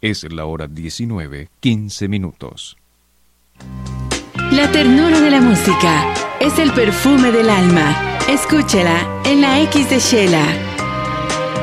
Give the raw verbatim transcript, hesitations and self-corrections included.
Es la hora diecinueve, quince minutos. La ternura de la música es el perfume del alma. Escúchela en la X de Shela.